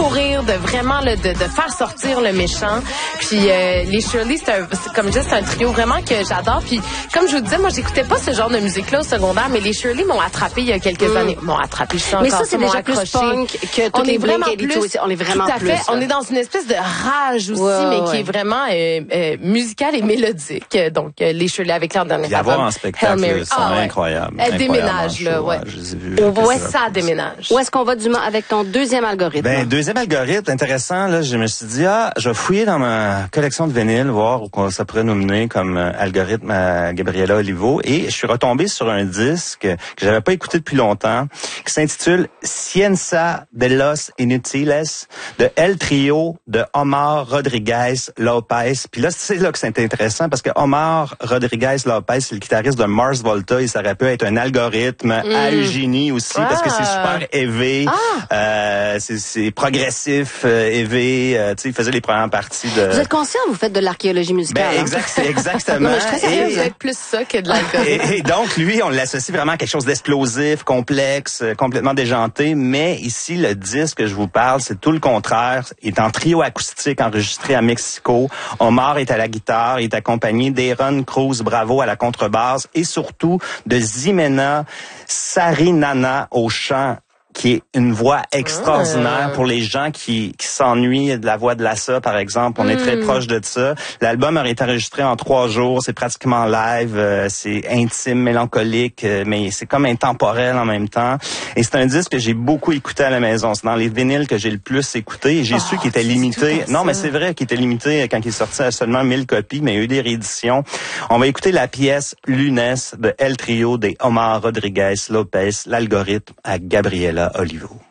courir, de vraiment de faire sortir le méchant. Puis les Shirley, comme je dis, c'est un trio vraiment que j'adore. Puis comme je vous disais, moi j'écoutais pas ce genre de musique-là au secondaire, mais les Shirley m'ont attrapé il y a quelques années. M'ont attrapé, je sais encore. Mais ça, c'est déjà plus punk que toutes les Blink-182 aussi. On est vraiment tout à fait. plus. On est dans une espèce de rage aussi, mais qui est vraiment musicale et mélodique. Donc les Shirley avec leur dernier album. Y avoir en spectacle, c'est incroyable. Elle déménage, là, ouais. Je les ai vus. Ouais, ça déménage. Où est-ce qu'on va avec ton deuxième algorithme? Ben, deuxième algorithme, intéressant, là, je me suis dit, je vais fouiller dans ma collection de vinyles, voir où ça pourrait nous mener comme algorithme à Gabriela Olivo. Et je suis retombé sur un disque que j'avais pas écouté depuis longtemps, qui s'intitule Ciencia de los Inutiles, de El Trio de Omar Rodriguez Lopez. Puis là, c'est là que c'est intéressant, parce que Omar Rodriguez Lopez, c'est le guitariste de Mars Volta, et ça aurait pu être un algorithme à Eugénie aussi, parce que c'est super élevé, c'est progressif, élevé, tu sais, il faisait les premières parties de... Vous êtes conscient, vous faites de l'archéologie musicale? Ben, exactement. Non, mais je suis très sérieuse, vous êtes plus ça que de l'algorithme. Et donc, lui, on l'associe vraiment à quelque chose d'explosif, complexe, complètement déjanté, mais ici, le disque que je vous parle, c'est tout le contraire. Il est en trio acoustique enregistré à Mexico. Omar est à la guitare, il est accompagné d'Aaron Cruz Bravo à la contrebasse et surtout de Ximena Sarinana au chant, qui est une voix extraordinaire pour les gens qui s'ennuient de la voix de Lassa, par exemple. On est très proche de ça. L'album a été enregistré en 3 jours. C'est pratiquement live. C'est intime, mélancolique, mais c'est comme intemporel en même temps. Et c'est un disque que j'ai beaucoup écouté à la maison. C'est dans les vinyles que j'ai le plus écouté. Et j'ai su qu'il était limité. Non, mais c'est vrai qu'il était limité quand il est sorti à seulement 1000 copies, mais il y a eu des rééditions. On va écouter la pièce Lunes de El Trio de Omar Rodriguez Lopez, l'algorithme à Gabriela Olivo.